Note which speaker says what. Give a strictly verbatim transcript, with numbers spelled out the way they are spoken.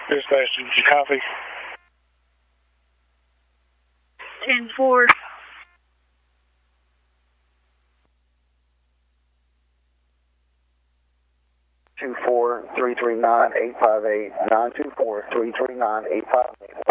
Speaker 1: Dispatch, did you copy?
Speaker 2: ten four.
Speaker 3: two four three three nine eight five eight, nine two four three three nine eight five eight.